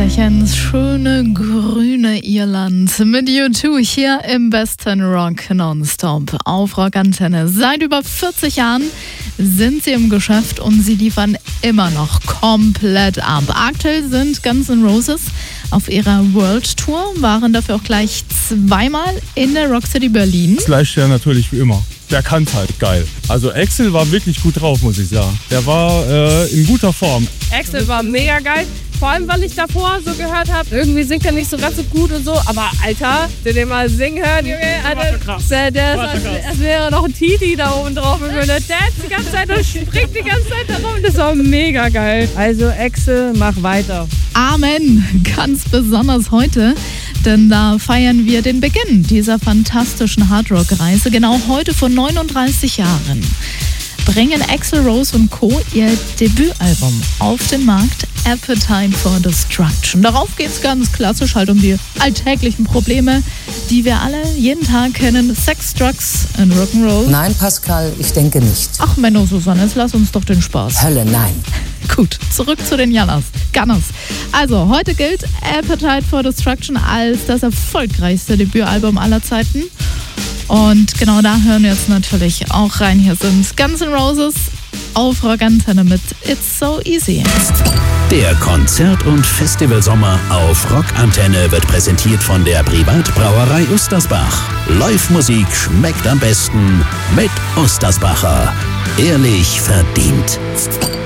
Tschechens schöne grüne Irland mit U2 hier im besten Rock Nonstop auf Rockantenne. Seit über 40 Jahren sind sie im Geschäft und sie liefern immer noch komplett ab. Aktuell sind Guns N' Roses auf ihrer World Tour, waren dafür auch gleich zweimal in der Rockcity Berlin. Slash ja natürlich wie immer. Der kann's halt geil. Also Axl war wirklich gut drauf, muss ich sagen. Der war in guter Form. Axl war mega geil. Vor allem, weil ich davor so gehört habe, irgendwie singt er nicht so ganz so gut und so. Aber Alter, den mal singen hören, Junge, Alter, das wäre noch ein Titi da oben drauf. Der dance die ganze Zeit und springt die ganze Zeit da rum. Das war mega geil. Also Axl, mach weiter. Amen, ganz besonders heute, denn da feiern wir den Beginn dieser fantastischen Hardrock-Reise. Genau heute vor 39 Jahren bringen Axl Rose und Co. ihr Debütalbum auf den Markt, Appetite for Destruction. Darauf geht es ganz klassisch halt um die alltäglichen Probleme, die wir alle jeden Tag kennen. Sex, Drugs und Rock'n'Roll. Nein, Pascal, ich denke nicht. Ach Menno, Susanne, jetzt lass uns doch den Spaß. Hölle, nein. Gut, zurück zu den Gunners. Also, heute gilt Appetite for Destruction als das erfolgreichste Debütalbum aller Zeiten. Und genau da hören wir jetzt natürlich auch rein. Hier sind Guns N' Roses auf Rockantenne mit It's So Easy. Der Konzert- und Festivalsommer auf Rockantenne wird präsentiert von der Privatbrauerei Ustersbach. Live-Musik schmeckt am besten mit Ustersbacher. Ehrlich verdient.